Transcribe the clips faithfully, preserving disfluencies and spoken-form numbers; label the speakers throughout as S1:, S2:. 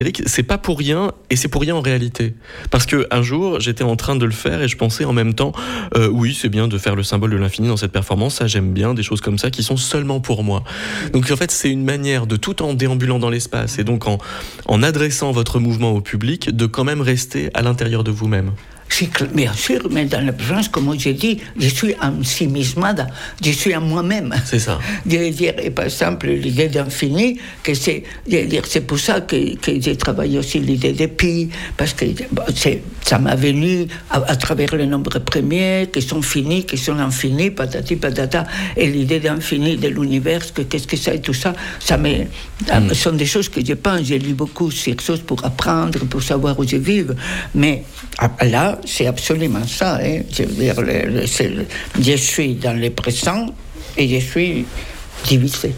S1: C'est pas pour rien, et c'est pour rien en réalité. Parce qu'un jour, j'étais en train de le faire et je pensais en même temps, euh, oui, c'est bien de faire le symbole de l'infini dans cette performance, ça j'aime bien, des choses comme ça qui sont seulement pour moi. Donc en fait, c'est une manière de, tout en déambulant dans l'espace et donc en, en adressant votre mouvement au public, de quand même rester à l'intérieur de vous-même.
S2: Bien sûr, mais dans la présence, comme j'ai dit, je suis ensimismada, je suis en moi-même.
S1: C'est ça.
S2: Je veux dire, et par exemple, l'idée d'infini, que c'est, je veux dire, c'est pour ça que, que j'ai travaillé aussi l'idée de pi, parce que bon, c'est, ça m'a venu à, à travers les nombres premiers, qui sont finis, qui sont infinis, patati patata, et l'idée d'infini de l'univers, que qu'est-ce que ça et tout ça, ça me, mm. sont des choses que je pense, j'ai lu beaucoup sur choses pour apprendre, pour savoir où je vis, mais là, c'est absolument ça. Hein. Je veux dire, le, le, le, je suis dans le présent et je suis divisé.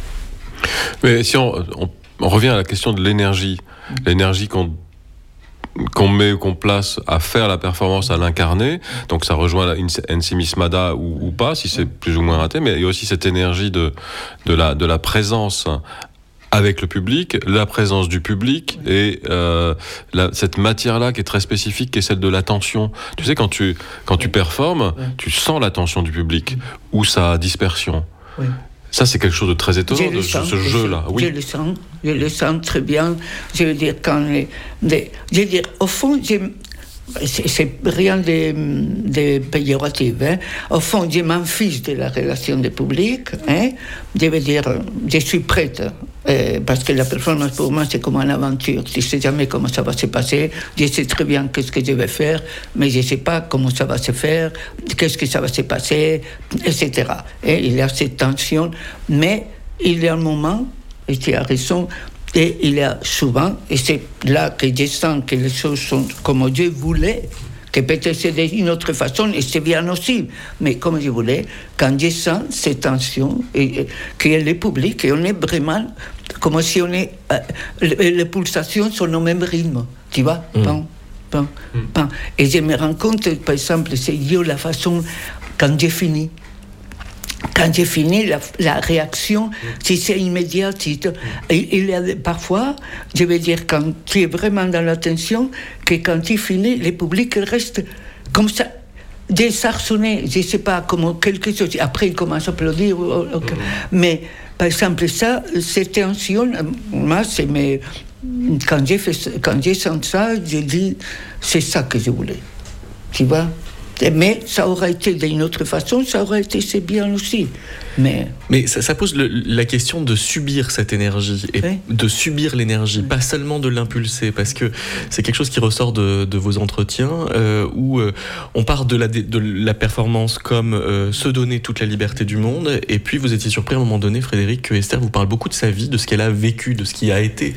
S3: Mais si on, on, on revient à la question de l'énergie, l'énergie qu'on qu'on met ou qu'on place à faire la performance, à l'incarner, donc ça rejoint la ensimismada ou, ou pas, si c'est plus ou moins raté, mais il y a aussi cette énergie de, de, la, de la présence avec le public, la présence du public et euh, la, cette matière-là qui est très spécifique, qui est celle de l'attention. Tu sais, quand tu, quand tu performes, oui. tu sens l'attention du public ou sa dispersion. Oui. Ça, c'est quelque chose de très étonnant, de sens, ce jeu-là.
S2: Je,
S3: oui.
S2: je le sens, je le sens très bien. Je veux dire, quand les, les, je veux dire, au fond, j'ai... C'est, c'est rien de, de péjoratif. Hein. Au fond, je m'en fiche de la relation du public. Hein. Je veux dire, je suis prête. Euh, parce que la performance, pour moi, c'est comme une aventure. Je ne sais jamais comment ça va se passer. Je sais très bien qu'est-ce que je vais faire, mais je ne sais pas comment ça va se faire, qu'est-ce que ça va se passer, et cetera. Et il y a cette tension. Mais il y a un moment, et tu as raison, et il y a souvent, et c'est là que je sens que les choses sont comme je voulais, que peut-être c'est d'une autre façon, et c'est bien aussi, mais comme je voulais, quand je sens cette tension, et, et, qu'il y a le public, et on est vraiment comme si on est, euh, les, les pulsations sont au même rythme, tu vois, mm. pan, pan, mm. pan. Et je me rends compte, par exemple, c'est idiot la façon, quand j'ai fini, Quand j'ai fini, la, la réaction, si c'est immédiat, si il y a parfois, je veux dire, quand tu es vraiment dans l'attention, que quand tu finis, le public reste comme ça, désarçonné, je ne sais pas, comme quelque chose. Après, il commence à applaudir. Okay. Mais, par exemple, ça, cette tension, moi, c'est mes... Quand j'ai, fait, quand j'ai senti ça, j'ai dit, c'est ça que je voulais. Tu vois ? Mais ça aurait été d'une autre façon, ça aurait été c'est bien aussi. Mais,
S1: Mais ça, ça pose le, la question de subir cette énergie, et oui. de subir l'énergie, oui. pas seulement de l'impulser, parce que c'est quelque chose qui ressort de, de vos entretiens, euh, où euh, on part de la, de la performance comme euh, se donner toute la liberté du monde, et puis vous étiez surpris à un moment donné, Frédéric, que Esther vous parle beaucoup de sa vie, de ce qu'elle a vécu, de ce qui a été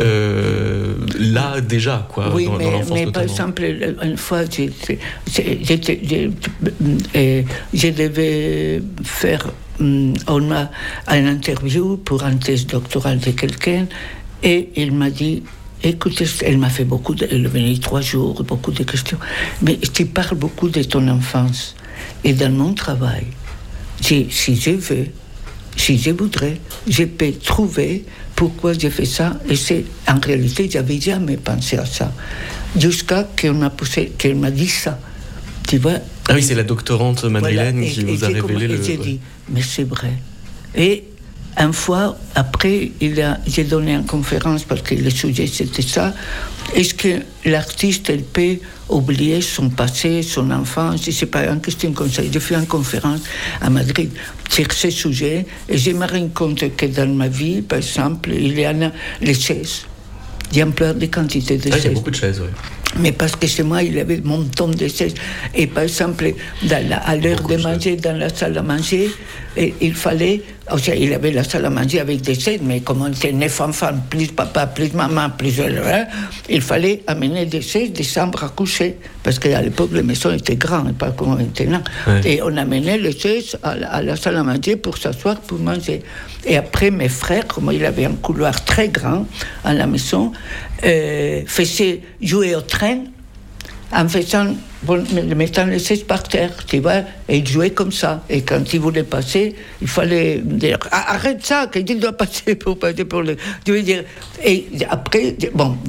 S1: euh, là déjà, quoi,
S2: oui,
S1: dans,
S2: mais,
S1: dans l'enfance
S2: mais
S1: notamment.
S2: Par exemple, une fois, j'étais, j'étais, j'étais, je devais faire on m'a une interview pour un test doctoral de quelqu'un et il m'a dit écoute, elle m'a fait beaucoup de, elle est venue trois jours, beaucoup de questions, mais tu parles beaucoup de ton enfance et dans mon travail si, si je veux, si je voudrais, je peux trouver pourquoi j'ai fait ça, et c'est en réalité j'avais jamais pensé à ça jusqu'à qu'elle m'a poussé, qu'elle m'a dit ça, tu vois.
S1: Ah oui, c'est la doctorante Madeleine voilà, qui et, vous et a révélé le...
S2: J'ai dit, mais c'est vrai. Et une fois, après, il a, j'ai donné une conférence, parce que le sujet c'était ça, est-ce que l'artiste, elle peut oublier son passé, son enfance, je ne sais pas, une question comme ça. J'ai fait une conférence à Madrid sur ce sujet, et je me rends compte que dans ma vie, par exemple, il y en a les chaises. Il y a plein de quantités de
S1: ah,
S2: chaises.
S1: Il y a beaucoup de chaises, oui.
S2: Mais parce que chez moi, il y avait mon ton de chaises. Et par exemple, dans la, à l'heure de manger, dans la salle à manger, et il fallait... Enfin, il y avait la salle à manger avec des chaises, mais comme on était neuf enfants, plus papa, plus maman, plus... Hein, il fallait amener des chaises, des chambres à coucher. Parce qu'à l'époque, les maisons étaient grandes, pas comme maintenant. Ouais. Et on amenait les chaises à la, à la salle à manger pour s'asseoir, pour manger. Et après, mes frères, comme il avait un couloir très grand à la maison, euh, faisaient jouer au train en faisant le mettant le cesse par terre, tu vois, et il jouait comme ça. Et quand il voulait passer, il fallait dire arrête ça, qu'il doit passer pour passer pour le. Tu veux dire. Et après, bon.